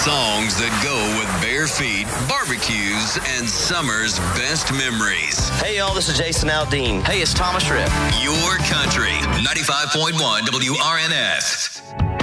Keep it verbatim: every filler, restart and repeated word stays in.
songs that go with bare feet, barbecues, and summer's best memories. Hey, y'all, this is Jason Aldean. Hey, it's Thomas Rhett. Your country, ninety-five point one W R N S.